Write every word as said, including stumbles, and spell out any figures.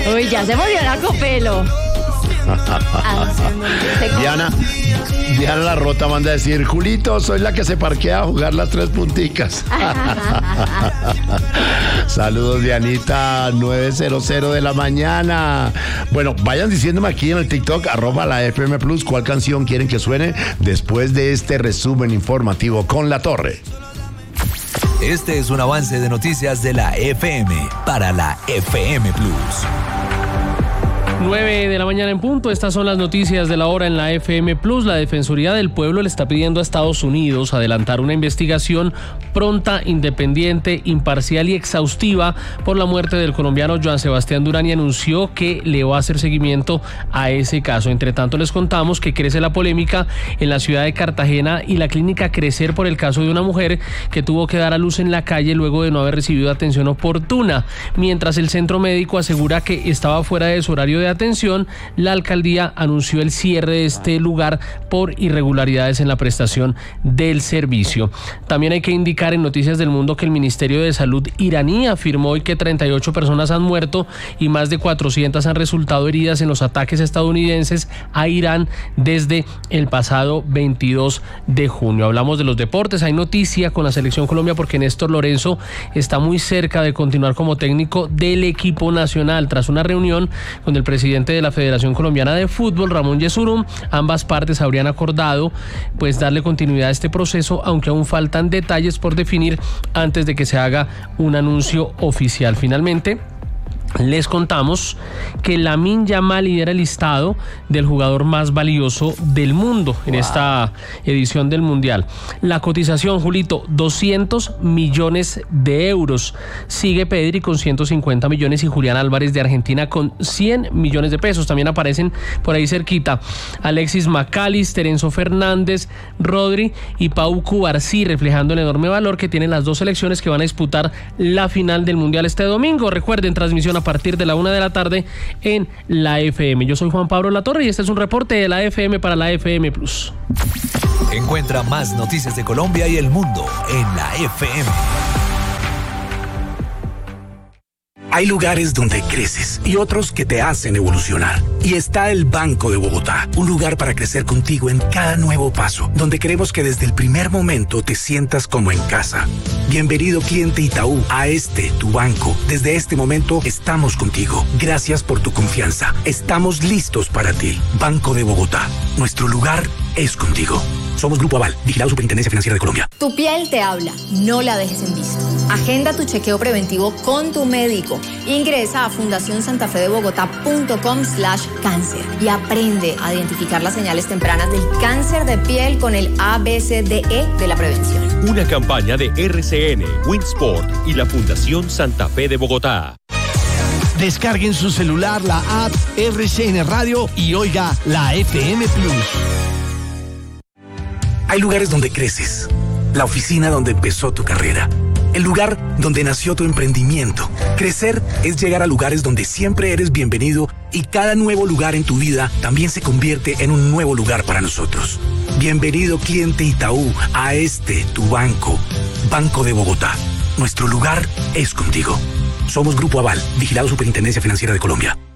Uy, ya se volvió Narcopelo. Diana, Diana La Rota manda a decir, Julito, soy la que se parquea a jugar las tres punticas. Saludos, Dianita, nueve cero de la mañana. Bueno, vayan diciéndome aquí en el TikTok, arroba la F M Plus, cuál canción quieren que suene después de este resumen informativo con La Torre. Este es un avance de noticias de la F M para la F M Plus. nueve de la mañana en punto, estas son las noticias de la hora en la F M Plus. La Defensoría del Pueblo le está pidiendo a Estados Unidos adelantar una investigación pronta, independiente, imparcial y exhaustiva por la muerte del colombiano Joan Sebastián Durán, y anunció que le va a hacer seguimiento a ese caso. Entre tanto, les contamos que crece la polémica en la ciudad de Cartagena y la clínica Crecer por el caso de una mujer que tuvo que dar a luz en la calle luego de no haber recibido atención oportuna. Mientras el centro médico asegura que estaba fuera de su horario de atención, la alcaldía anunció el cierre de este lugar por irregularidades en la prestación del servicio. También hay que indicar en Noticias del Mundo que el Ministerio de Salud iraní afirmó hoy que treinta y ocho personas han muerto y más de cuatrocientas han resultado heridas en los ataques estadounidenses a Irán desde el pasado veintidós de junio. Hablamos de los deportes, hay noticia con la Selección Colombia porque Néstor Lorenzo está muy cerca de continuar como técnico del equipo nacional. Tras una reunión con el presidente de la Federación Colombiana de Fútbol, Ramón Yesurum, ambas partes habrían acordado pues darle continuidad a este proceso, aunque aún faltan detalles por definir antes de que se haga un anuncio oficial. Finalmente, les contamos que Lamine Yamal lidera el listado del jugador más valioso del mundo en wow. esta edición del Mundial. La cotización, Julito, doscientos millones de euros. Sigue Pedri con ciento cincuenta millones y Julián Álvarez de Argentina con cien millones de pesos. También aparecen por ahí cerquita Alexis McAllister, Enzo Fernández, Rodri y Pau Cubarsí, reflejando el enorme valor que tienen las dos selecciones que van a disputar la final del Mundial este domingo. Recuerden, transmisión a a partir de la una de la tarde en la F M. Yo soy Juan Pablo Latorre y este es un reporte de la F M para la F M Plus. Encuentra más noticias de Colombia y el mundo en la F M. Hay lugares donde creces y otros que te hacen evolucionar. Y está el Banco de Bogotá, un lugar para crecer contigo en cada nuevo paso, donde queremos que desde el primer momento te sientas como en casa. Bienvenido, cliente Itaú, a este, tu banco. Desde este momento estamos contigo. Gracias por tu confianza. Estamos listos para ti. Banco de Bogotá, nuestro lugar es contigo. Somos Grupo Aval, vigilado Superintendencia Financiera de Colombia. Tu piel te habla, no la dejes en visto. Agenda tu chequeo preventivo con tu médico. Ingresa a fundacionsantafedebogotá.com slash cáncer y aprende a identificar las señales tempranas del cáncer de piel con el A B C D E de la prevención. Una campaña de R C N, Winsport y la Fundación Santa Fe de Bogotá. Descarguen su celular la app R C N Radio y oiga la F M Plus. Hay lugares donde creces, la oficina donde empezó tu carrera, el lugar donde nació tu emprendimiento. Crecer es llegar a lugares donde siempre eres bienvenido y cada nuevo lugar en tu vida también se convierte en un nuevo lugar para nosotros. Bienvenido, cliente Itaú, a este, tu banco. Banco de Bogotá. Nuestro lugar es contigo. Somos Grupo Aval, vigilado Superintendencia Financiera de Colombia.